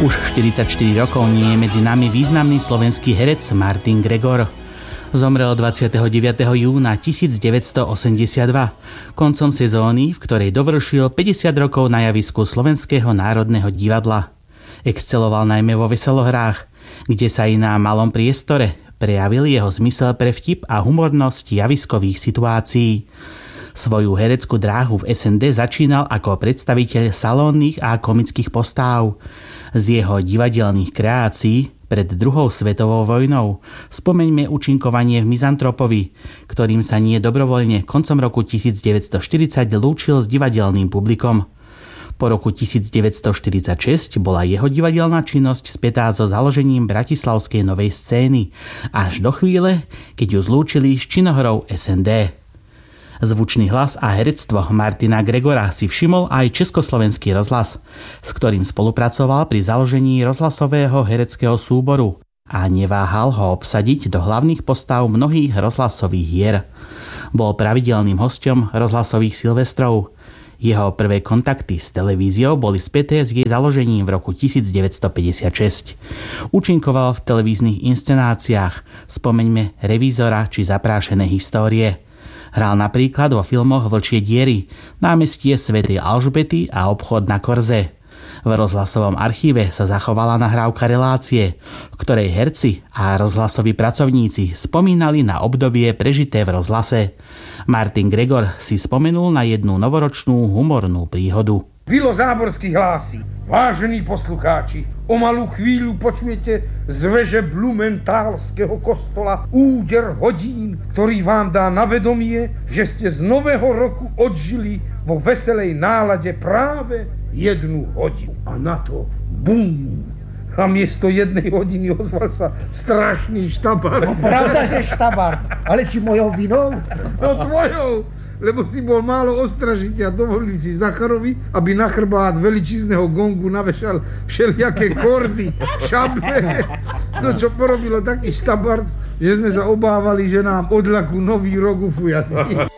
Už 44 rokov nie je medzi nami významný slovenský herec Martin Gregor. Zomrel 29. júna 1982, koncom sezóny, v ktorej dovršil 50 rokov na javisku Slovenského národného divadla. Exceloval najmä vo veselohrách, kde sa i na malom priestore prejavil jeho zmysel pre vtip a humornosť javiskových situácií. Svoju hereckú dráhu v SND začínal ako predstaviteľ salónnych a komických postáv. Z jeho divadelných kreácií pred druhou svetovou vojnou spomeňme účinkovanie v Mizantropovi, ktorým sa nie dobrovoľne koncom roku 1940 lúčil s divadelným publikom. Po roku 1946 bola jeho divadelná činnosť spätá so založením bratislavskej novej scény, až do chvíle, keď ju zlúčili s činohrou SND. Zvučný hlas a herectvo Martina Gregora si všimol aj Československý rozhlas, s ktorým spolupracoval pri založení rozhlasového hereckého súboru a neváhal ho obsadiť do hlavných postav mnohých rozhlasových hier. Bol pravidelným hosťom rozhlasových Silvestrov. Jeho prvé kontakty s televíziou boli späté s jej založením v roku 1956. Účinkoval v televíznych inscenáciách, spomeňme Revízora či Zaprášené histórie. Hral napríklad vo filmoch Vlčie diery, Námestie svätej Alžbety a Obchod na Korze. V rozhlasovom archíve sa zachovala nahrávka relácie, v ktorej herci a rozhlasoví pracovníci spomínali na obdobie prežité v rozhlase. Martin Gregor si spomenul na jednu novoročnú humornú príhodu. Vilo Záborský hlási: vážení poslucháči, o malú chvíľu počujete z veže Blumentálskeho kostola úder hodín, ktorý vám dá na vedomie, že ste z nového roku odžili vo veselej nálade práve 1 hodinu. A na to bum! A miesto 1 hodiny ozval sa strašný štabár. No pravda, že štabár, ale či mojou vinou? No tvojou! Lebo si bol málo ostražitý a dovolili si Zacharovi, aby na chrbát veličizného gongu navešal všelijaké kordy, šable. No čo porobilo taký štabarc, že sme sa obávali, že nám od ľaku nový rok ufujastí.